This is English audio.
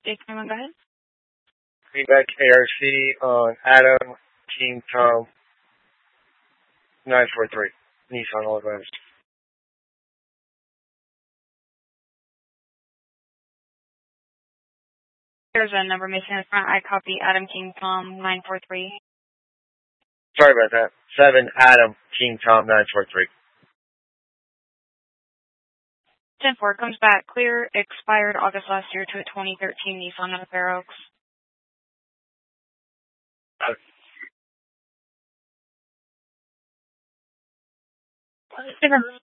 Jake, go ahead. Feedback ARC on Adam King Tom 943 Nissan All Advanced. There's a number missing in the front. I copy Adam King Tom 943. Sorry about that. 7 Adam King Tom 943. 10-4 comes back clear. Expired August last year to a 2013 Nissan Fair Oaks. Different